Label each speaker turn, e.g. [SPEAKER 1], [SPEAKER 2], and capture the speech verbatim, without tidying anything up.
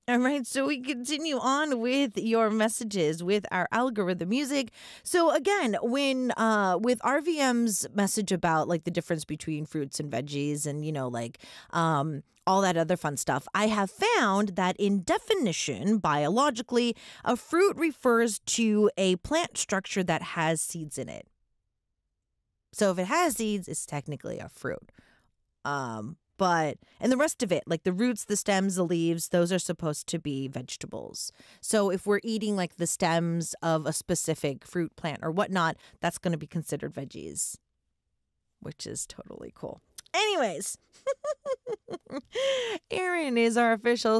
[SPEAKER 1] All right, so we continue on with your messages with our algorithm music. So again, when uh with R V M's message about like the difference between fruits and veggies and you know like um all that other fun stuff, I have found that in definition, biologically, a fruit refers to a plant structure that has seeds in it. So if it has seeds, it's technically a fruit. Um, but and the rest of it, like the roots, the stems, the leaves, those are supposed to be vegetables. So if we're eating like the stems of a specific fruit plant or whatnot, that's going to be considered veggies, which is totally cool. Anyways, Aaron is our official